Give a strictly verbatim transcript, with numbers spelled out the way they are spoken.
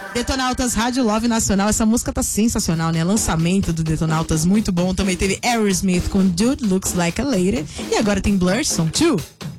Detonautas Rádio Love Nacional. Essa música tá sensacional, né? Lançamento do Detonautas muito bom. Também teve Aerosmith com Dude Looks Like a Lady. E agora tem Blur, Song dois.